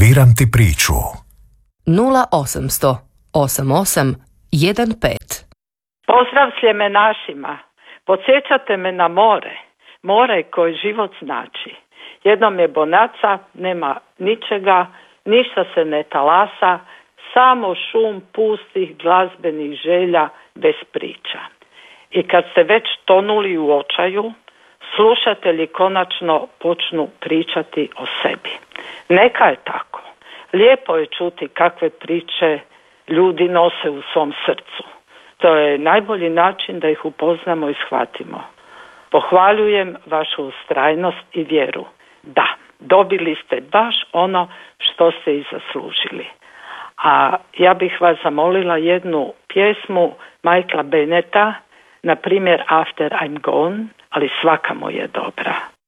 Sviram ti priču. 0800 88 15. Pozdrav Sljemenašima. Podsjećate me na more. More koje život znači. Jednom je bonaca, nema ničega, ništa se ne talasa, samo šum pustih glazbenih želja bez priča. I kad ste već tonuli u očaju, slušatelji konačno počnu pričati o sebi. Neka je tako. Lijepo je čuti kakve priče ljudi nose u svom srcu. To je najbolji način da ih upoznamo i shvatimo. Pohvaljujem vašu ustrajnost i vjeru. Da, dobili ste baš ono što ste i zaslužili. A ja bih vas zamolila jednu pjesmu Michaela Bennetta, na primjer After I'm Gone, ali svaka mu je dobra.